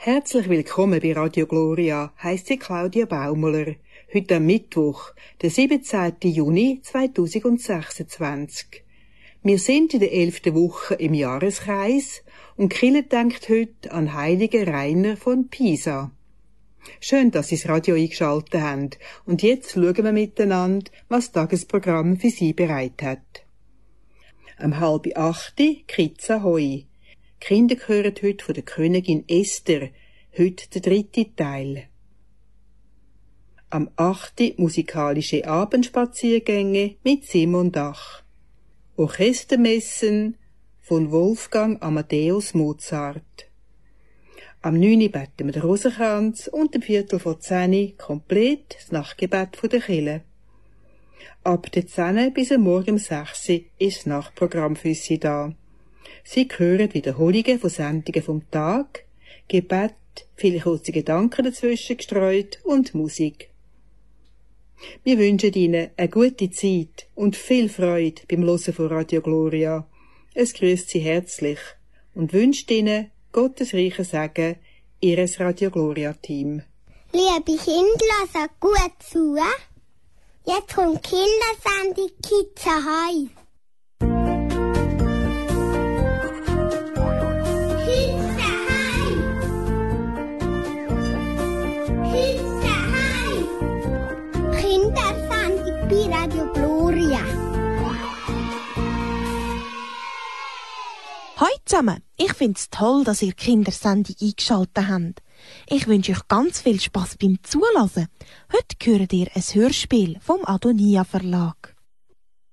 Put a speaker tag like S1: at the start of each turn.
S1: Herzlich willkommen bei Radio Gloria, heisst sie Claudia Baumler. Heute am Mittwoch, der 17. Juni 2026. Wir sind in der 11. Woche im Jahreskreis und die Kirche denkt heute an heiligen Rainer von Pisa. Schön, dass Sie das Radio eingeschaltet haben. Und jetzt schauen wir miteinander, was das Tagesprogramm für Sie bereit hat. Um 7:30 Kids Ahoi. Die Kinder hören heute von der Königin Esther, heute der 3. Teil. Am 8. musikalische Abendspaziergänge mit Simon Dach. Orchestermessen von Wolfgang Amadeus Mozart. Am 9. beten wir den Rosenkranz und am 9:45 komplett das Nachtgebet der Kirche. Ab der 10 bis am Morgen um 6 ist das Nachtprogramm für Sie da. Sie hören Wiederholungen von Sendungen vom Tag, Gebet, viele kurze Gedanken dazwischen gestreut und Musik. Wir wünschen Ihnen eine gute Zeit und viel Freude beim Hören von Radio Gloria. Es grüßt Sie herzlich und wünscht Ihnen Gottes reichen Segen, Ihres Radio Gloria Team.
S2: Liebe Kinder, hört gut zu. Jetzt kommt Kindersendung Kids Ahoi. Kids Ahoi. Kids Ahoi. Kindersendung bei Radio Gloria.
S3: Hallo zusammen, ich finde es toll, dass ihr die Kindersendung eingeschaltet habt. Ich wünsche euch ganz viel Spass beim Zuhören. Heute hört ihr ein Hörspiel vom Adonia Verlag.